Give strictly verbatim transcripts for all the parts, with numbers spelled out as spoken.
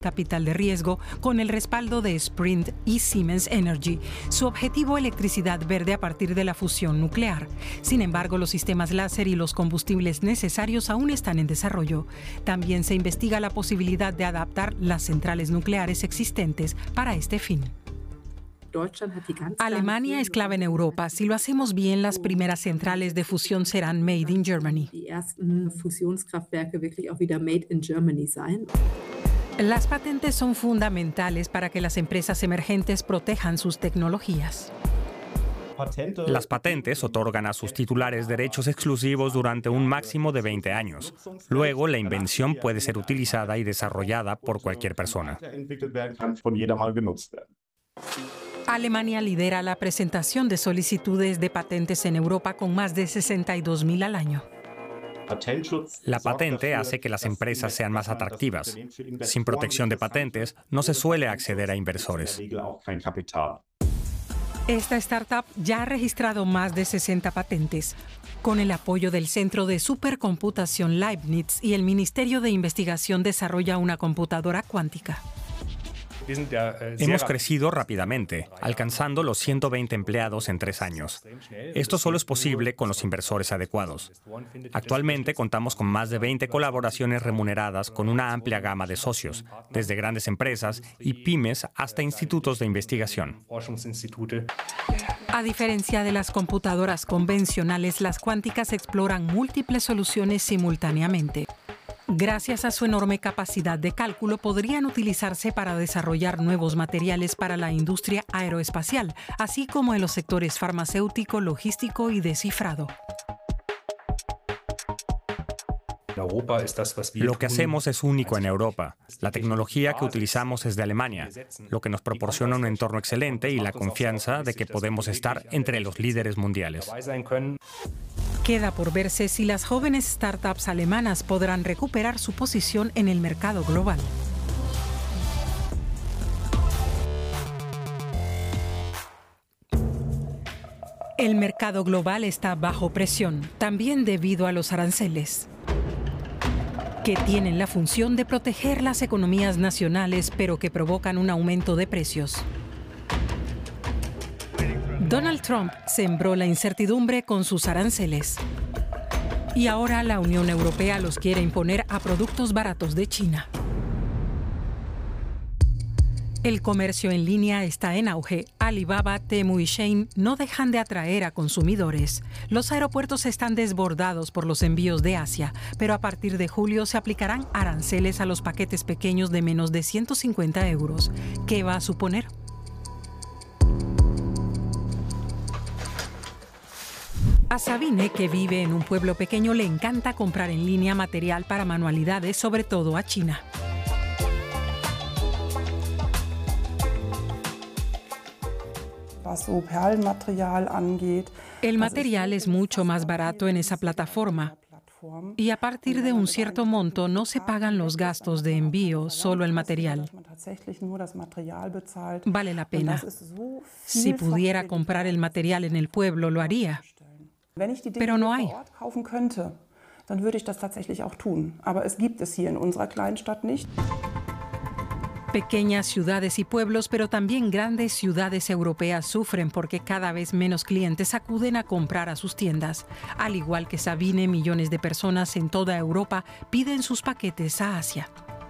capital de riesgo con el respaldo de Sprint y Siemens Energy. Su objetivo, electricidad verde a partir de la fusión nuclear. Sin embargo, los sistemas láser y los combustibles necesarios aún están en desarrollo. También se investiga la posibilidad de adaptar las centrales nucleares existentes para este fin. Alemania es clave en Europa. Si lo hacemos bien, las primeras centrales de fusión serán Made in Germany. Las patentes son fundamentales para que las empresas emergentes protejan sus tecnologías. Las patentes otorgan a sus titulares derechos exclusivos durante un máximo de veinte años. Luego, la invención puede ser utilizada y desarrollada por cualquier persona. Alemania lidera la presentación de solicitudes de patentes en Europa con más de sesenta y dos mil al año. La patente hace que las empresas sean más atractivas. Sin protección de patentes, no se suele acceder a inversores. Esta startup ya ha registrado más de sesenta patentes. Con el apoyo del Centro de Supercomputación Leibniz y el Ministerio de Investigación desarrolla una computadora cuántica. Hemos crecido rápidamente, alcanzando los ciento veinte empleados en tres años. Esto solo es posible con los inversores adecuados. Actualmente contamos con más de veinte colaboraciones remuneradas con una amplia gama de socios, desde grandes empresas y pymes hasta institutos de investigación. A diferencia de las computadoras convencionales, las cuánticas exploran múltiples soluciones simultáneamente. Gracias a su enorme capacidad de cálculo, podrían utilizarse para desarrollar nuevos materiales para la industria aeroespacial, así como en los sectores farmacéutico, logístico y de cifrado. Lo que hacemos es único en Europa. La tecnología que utilizamos es de Alemania, lo que nos proporciona un entorno excelente y la confianza de que podemos estar entre los líderes mundiales. Queda por verse si las jóvenes startups alemanas podrán recuperar su posición en el mercado global. El mercado global está bajo presión, también debido a los aranceles, que tienen la función de proteger las economías nacionales, pero que provocan un aumento de precios. Donald Trump sembró la incertidumbre con sus aranceles. Y ahora la Unión Europea los quiere imponer a productos baratos de China. El comercio en línea está en auge. Alibaba, Temu y Shein no dejan de atraer a consumidores. Los aeropuertos están desbordados por los envíos de Asia, pero a partir de julio se aplicarán aranceles a los paquetes pequeños de menos de ciento cincuenta euros. ¿Qué va a suponer? A Sabine, que vive en un pueblo pequeño, le encanta comprar en línea material para manualidades, sobre todo a China. El material es mucho más barato en esa plataforma y a partir de un cierto monto no se pagan los gastos de envío, solo el material. Vale la pena. Si pudiera comprar el material en el pueblo, lo haría. Pero no hay. Pequeñas ciudades y pueblos, pero también grandes ciudades europeas sufren porque cada vez menos clientes acuden a comprar a sus tiendas. Al igual que Sabine, millones de personas en toda Europa piden sus paquetes a Asia.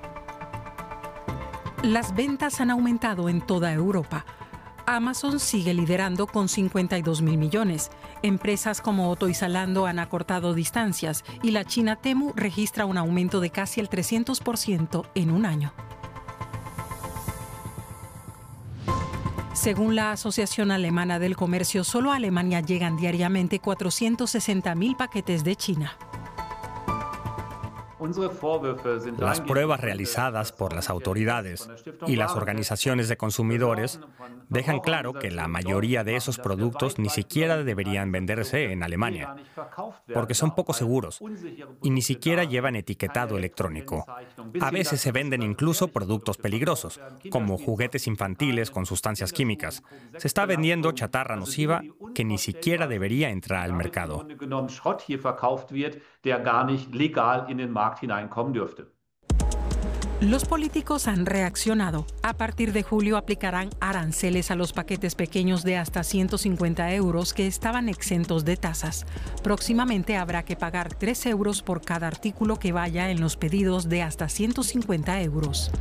Las ventas han aumentado en toda Europa. Amazon sigue liderando con cincuenta y dos mil millones. Empresas como Otto y Zalando han acortado distancias y la China Temu registra un aumento de casi el trescientos por ciento en un año. Según la Asociación Alemana del Comercio, solo a Alemania llegan diariamente cuatrocientos sesenta mil paquetes de China. Las pruebas realizadas por las autoridades y las organizaciones de consumidores dejan claro que la mayoría de esos productos ni siquiera deberían venderse en Alemania, porque son poco seguros y ni siquiera llevan etiquetado electrónico. A veces se venden incluso productos peligrosos, como juguetes infantiles con sustancias químicas. Se está vendiendo chatarra nociva que ni siquiera debería entrar al mercado. Los políticos han reaccionado. A partir de julio aplicarán aranceles a los paquetes pequeños de hasta ciento cincuenta euros que estaban exentos de tasas. Próximamente habrá que pagar tres euros por cada artículo que vaya en los pedidos de hasta ciento cincuenta euros.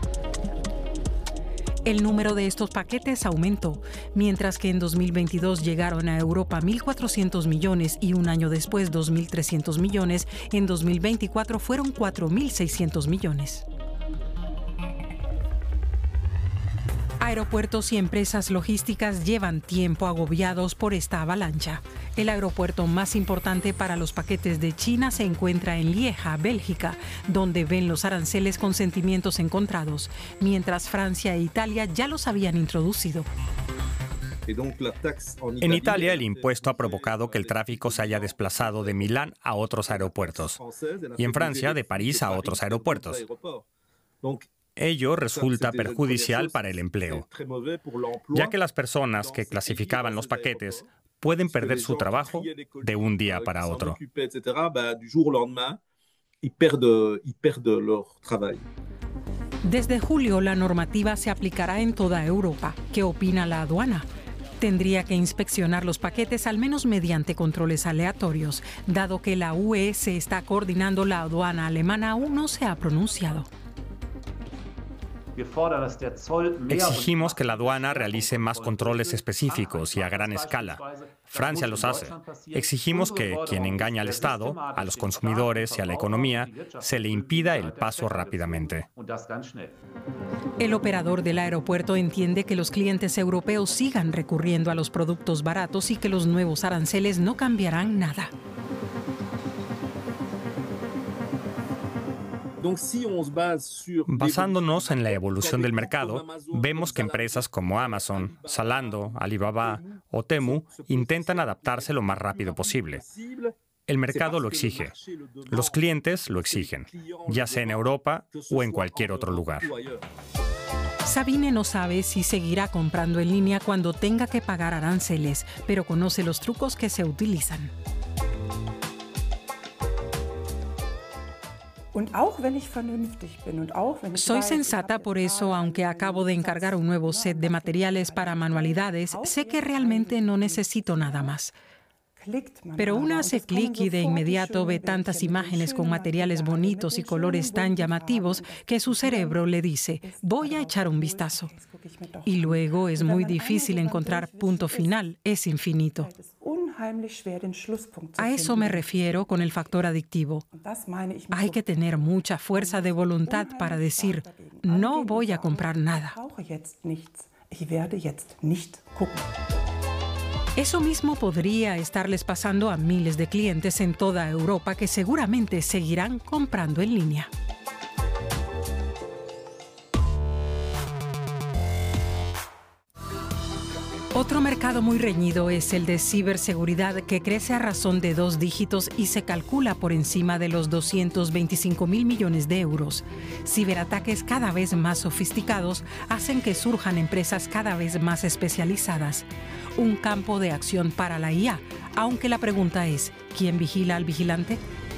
El número de estos paquetes aumentó, mientras que en dos mil veintidós llegaron a Europa mil cuatrocientos millones y un año después dos mil trescientos millones, en dos mil veinticuatro fueron cuatro mil seiscientos millones. Aeropuertos y empresas logísticas llevan tiempo agobiados por esta avalancha. El aeropuerto más importante para los paquetes de China se encuentra en Lieja, Bélgica, donde ven los aranceles con sentimientos encontrados, mientras Francia e Italia ya los habían introducido. En Italia, el impuesto ha provocado que el tráfico se haya desplazado de Milán a otros aeropuertos y en Francia de París a otros aeropuertos. Ello resulta perjudicial para el empleo, ya que las personas que clasificaban los paquetes pueden perder su trabajo de un día para otro. Desde julio, la normativa se aplicará en toda Europa. ¿Qué opina la aduana? Tendría que inspeccionar los paquetes al menos mediante controles aleatorios. Dado que la U E se está coordinando, la aduana alemana aún no se ha pronunciado. Exigimos que la aduana realice más controles específicos y a gran escala. Francia los hace. Exigimos que quien engaña al Estado, a los consumidores y a la economía, se le impida el paso rápidamente. El operador del aeropuerto entiende que los clientes europeos sigan recurriendo a los productos baratos y que los nuevos aranceles no cambiarán nada. Basándonos en la evolución del mercado, vemos que empresas como Amazon, Zalando, Alibaba o Temu intentan adaptarse lo más rápido posible. El mercado lo exige. Los clientes lo exigen, ya sea en Europa o en cualquier otro lugar. Sabine no sabe si seguirá comprando en línea cuando tenga que pagar aranceles, pero conoce los trucos que se utilizan. Soy sensata, por eso, aunque acabo de encargar un nuevo set de materiales para manualidades, sé que realmente no necesito nada más. Pero uno hace clic y de inmediato ve tantas imágenes con materiales bonitos y colores tan llamativos que su cerebro le dice, voy a echar un vistazo. Y luego es muy difícil encontrar punto final, es infinito. A eso me refiero con el factor adictivo. Hay que tener mucha fuerza de voluntad para decir, no voy a comprar nada. Eso mismo podría estarles pasando a miles de clientes en toda Europa que seguramente seguirán comprando en línea. Otro mercado muy reñido es el de ciberseguridad, que crece a razón de dos dígitos y se calcula por encima de los doscientos veinticinco mil millones de euros. Ciberataques cada vez más sofisticados hacen que surjan empresas cada vez más especializadas. Un campo de acción para la I A, aunque la pregunta es, ¿quién vigila al vigilante?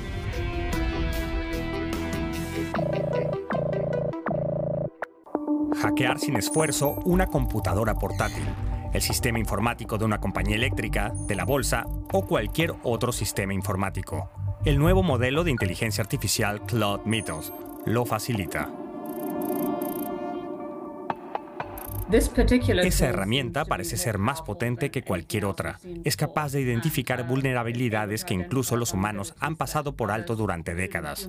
Hackear sin esfuerzo una computadora portátil, el sistema informático de una compañía eléctrica, de la bolsa o cualquier otro sistema informático. El nuevo modelo de inteligencia artificial Claude Mythos lo facilita. Esa herramienta parece ser más potente que cualquier otra. Es capaz de identificar vulnerabilidades que incluso los humanos han pasado por alto durante décadas.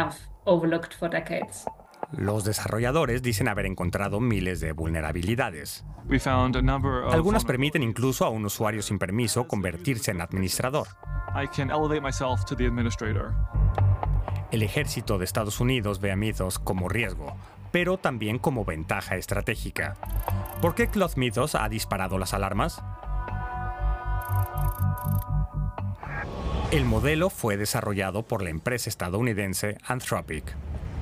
Los desarrolladores dicen haber encontrado miles de vulnerabilidades. Algunas permiten incluso a un usuario sin permiso convertirse en administrador. El ejército de Estados Unidos ve a Mythos como riesgo, pero también como ventaja estratégica. ¿Por qué Claude Mythos ha disparado las alarmas? El modelo fue desarrollado por la empresa estadounidense Anthropic.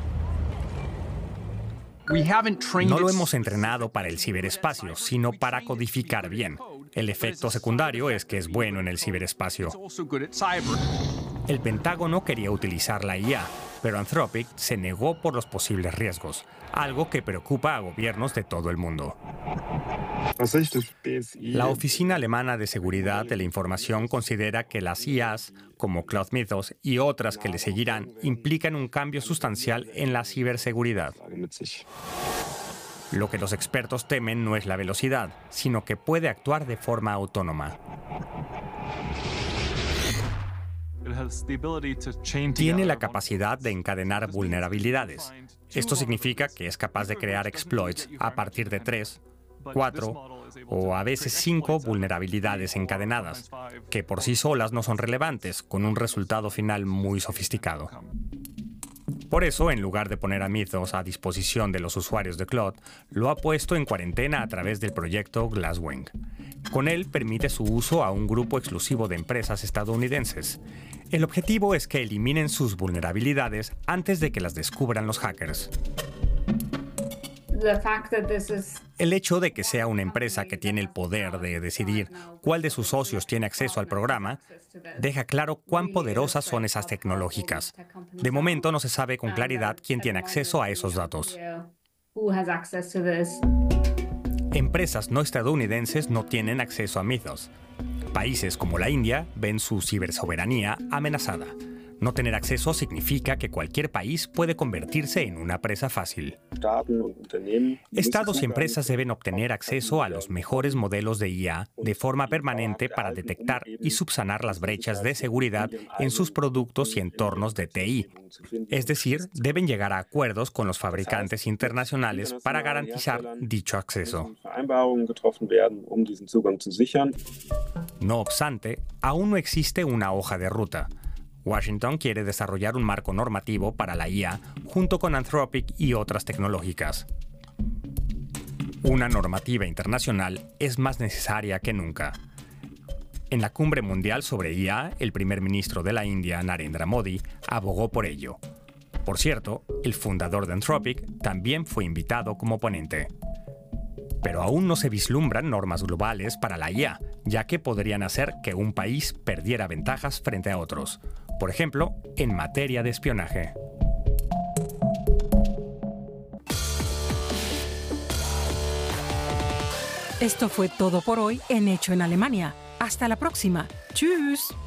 No lo hemos entrenado para el ciberespacio, sino para codificar bien. El efecto secundario es que es bueno en el ciberespacio. El Pentágono quería utilizar la I A, pero Anthropic se negó por los posibles riesgos, algo que preocupa a gobiernos de todo el mundo. La Oficina Alemana de Seguridad de la Información considera que las I As, como Cloud Mythos y otras que le seguirán, implican un cambio sustancial en la ciberseguridad. Lo que los expertos temen no es la velocidad, sino que puede actuar de forma autónoma. Tiene la capacidad de encadenar vulnerabilidades. Esto significa que es capaz de crear exploits a partir de tres, cuatro o a veces cinco vulnerabilidades encadenadas, que por sí solas no son relevantes, con un resultado final muy sofisticado. Por eso, en lugar de poner a Mythos a disposición de los usuarios de Claude, lo ha puesto en cuarentena a través del proyecto Glasswing. Con él permite su uso a un grupo exclusivo de empresas estadounidenses. El objetivo es que eliminen sus vulnerabilidades antes de que las descubran los hackers. El hecho de que sea una empresa que tiene el poder de decidir cuál de sus socios tiene acceso al programa deja claro cuán poderosas son esas tecnológicas. De momento no se sabe con claridad quién tiene acceso a esos datos. Empresas no estadounidenses no tienen acceso a Mythos. Países como la India ven su cibersoberanía amenazada. No tener acceso significa que cualquier país puede convertirse en una presa fácil. Estados y empresas deben obtener acceso a los mejores modelos de I A de forma permanente para detectar y subsanar las brechas de seguridad en sus productos y entornos de T I. Es decir, deben llegar a acuerdos con los fabricantes internacionales para garantizar dicho acceso. No obstante, aún no existe una hoja de ruta. Washington quiere desarrollar un marco normativo para la I A junto con Anthropic y otras tecnológicas. Una normativa internacional es más necesaria que nunca. En la Cumbre Mundial sobre I A, el primer ministro de la India, Narendra Modi, abogó por ello. Por cierto, el fundador de Anthropic también fue invitado como ponente. Pero aún no se vislumbran normas globales para la I A, ya que podrían hacer que un país perdiera ventajas frente a otros. Por ejemplo, en materia de espionaje. Esto fue todo por hoy en Hecho en Alemania. Hasta la próxima. Tschüss.